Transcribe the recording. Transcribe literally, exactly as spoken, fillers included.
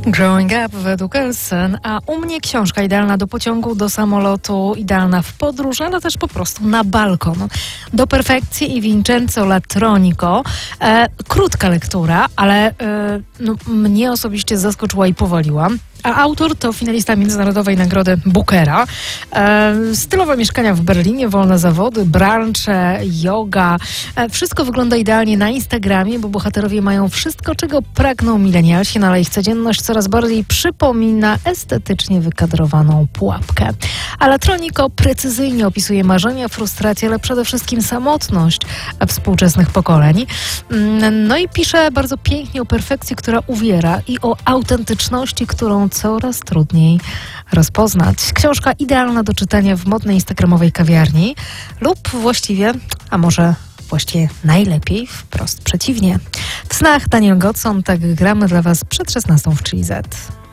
Growing Up według Elsen, a u mnie książka idealna do pociągu, do samolotu, idealna w podróż, ale też po prostu na balkon. Do perfekcji i Vincenzo Latronico. E, krótka lektura, ale e, no, mnie osobiście zaskoczyła i powaliła. A autor to finalista Międzynarodowej Nagrody Bookera. E, stylowe mieszkania w Berlinie, wolne zawody, brancze, yoga. E, wszystko wygląda idealnie na Instagramie, bo bohaterowie mają wszystko, czego pragną milenialsi, no ale ich codzienność coraz bardziej przypomina estetycznie wykadrowaną pułapkę. A Latronico precyzyjnie opisuje marzenia, frustracje, ale przede wszystkim samotność współczesnych pokoleń. No i pisze bardzo pięknie o perfekcji, która uwiera, i o autentyczności, którą coraz trudniej rozpoznać. Książka idealna do czytania w modnej instagramowej kawiarni lub właściwie, a może właściwie najlepiej wprost przeciwnie. W snach Daniel Godson, tak gramy dla Was przed szesnastą w Chili Z.